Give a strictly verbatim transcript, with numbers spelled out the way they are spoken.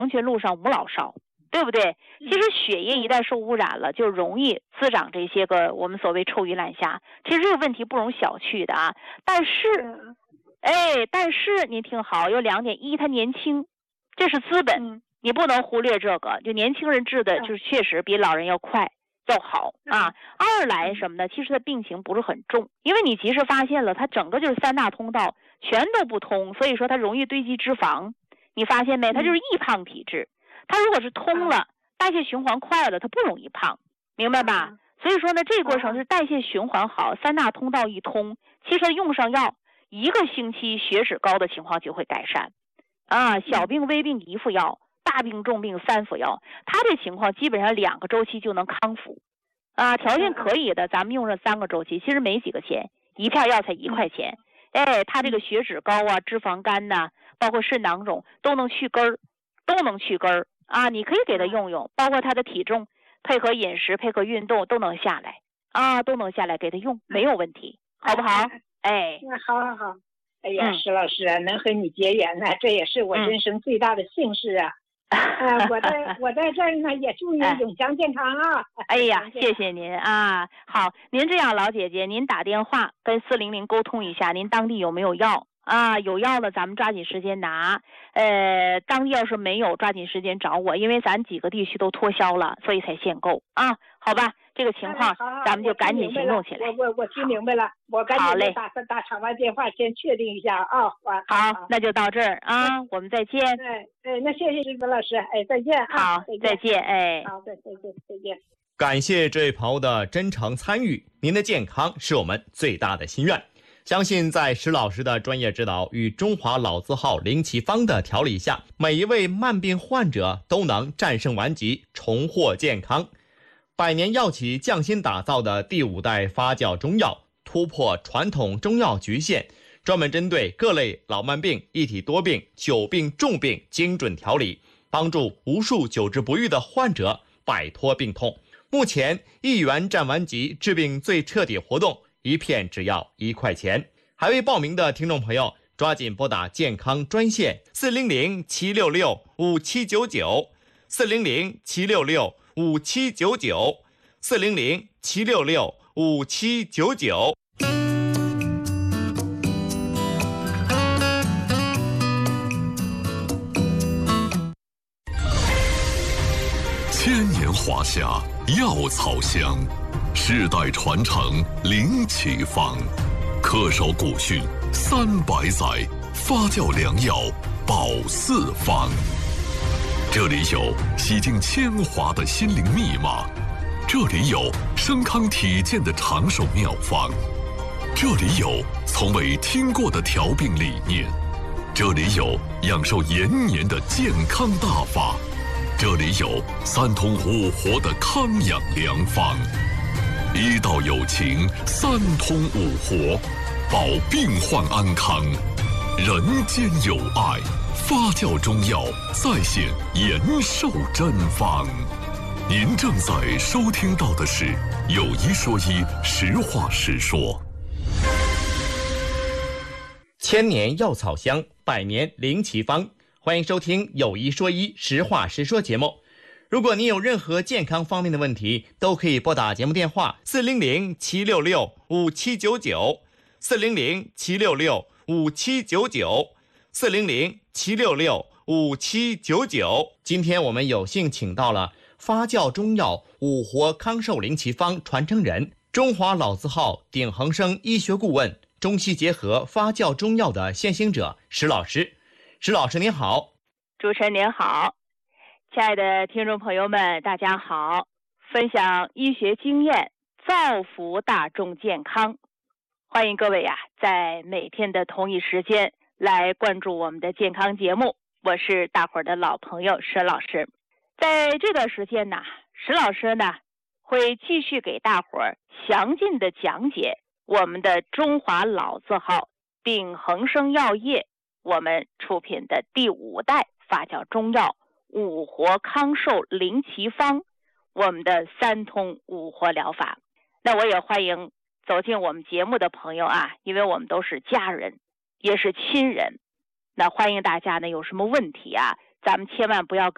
群路上无老少，对不对？其实血液一旦受污染了，就容易滋长这些个我们所谓臭鱼烂虾。其实这个问题不容小觑的啊。但是，哎，但是您听好，有两点：一，他年轻，这是资本，你不能忽略这个。就年轻人治的，就是确实比老人要快。要好啊。二来什么呢？其实他病情不是很重，因为你及时发现了，他整个就是三大通道全都不通，所以说他容易堆积脂肪。你发现没？他就是易胖体质。他如果是通了，代谢循环快了，他不容易胖，明白吧？所以说呢，这个过程是代谢循环好，三大通道一通，其实用上药一个星期，血脂高的情况就会改善。啊，小病微病一副药。大病重病三副药，他这情况基本上两个周期就能康复，啊，条件可以的，咱们用上三个周期，其实没几个钱，一片药才一块钱，哎，他这个血脂高啊，脂肪肝呐、啊，包括肾囊肿都能去根儿，都能去根儿啊，你可以给他用用，包括他的体重配合饮食配合运动都能下来啊，都能下来给他用，没有问题，好不好？哎， 那好好好，哎呀，石老师啊，能和你结缘呢，这也是我人生最大的幸事啊。呃，我在我在这儿呢，也祝您永享健康啊！ 哎呀，谢谢您啊！好，您这样，老姐姐，您打电话跟四零零沟通一下，您当地有没有药啊？有药了，咱们抓紧时间拿。呃，当地要是没有，抓紧时间找我，因为咱几个地区都脱销了，所以才限购啊。好吧，这个情况、哎、咱们就赶紧行动起来。 我我我听明白了，我赶紧打打场外电话，先确定一下啊。 好，好那就到这儿啊，嗯、我们再见。 哎哎，那谢谢石老师，哎，再见啊。 好，再见，哎。 好，再再见，再见。 感谢这位朋友的真诚参与，您的健康是我们最大的心愿。相信在石老师的专业指导与中华老字号灵奇方的调理下，每一位慢病患者都能战胜顽疾，重获健康。百年药企匠心打造的第五代发酵中药，突破传统中药局限，专门针对各类老慢病、一体多病、久病重病精准调理，帮助无数久治不愈的患者摆脱病痛。目前一元战顽疾治病最彻底活动，一片只要一块钱。还未报名的听众朋友，抓紧拨打健康专线四零零七六六五七九九，四零零七六六五七九九，四零零七六六五七九九。 千年华夏，药草香，世代传承灵奇方，恪守古训三百载，发酵良药保四方。这里有洗净铅华的心灵密码，这里有升康体健的长寿妙方，这里有从未听过的调病理念，这里有养寿延年的健康大法，这里有三通五活的康养良方。医道有情，三通五活，保病患安康，人间有爱。发酵中药再现延寿真方。您正在收听到的是有一说一，实话实说。 千年药草香，百年灵奇方，欢迎收听有一说一，实话实说节目。如果您有任何健康方面的问题，都可以拨打节目电话四零零七六六五七九九，四零零七六六五七九九，四零零七六六五七九九。今天我们有幸请到了发酵中药五活康寿灵奇方传承人，中华老字号鼎恒生医学顾问，中西结合发酵中药的先行者石老师。石老师您好。 主持人您好，亲爱的听众朋友们大家好，分享医学经验，造福大众健康，欢迎各位呀、啊，在每天的同一时间来关注我们的健康节目，我是大伙儿的老朋友石老师。在这段时间呢，石老师呢会继续给大伙儿详尽的讲解我们的中华老字号鼎恒生药业我们出品的第五代发酵中药五活康寿灵奇方，我们的三通五活疗法。那我也欢迎走进我们节目的朋友啊，因为我们都是家人也是亲人，那欢迎大家呢有什么问题啊，咱们千万不要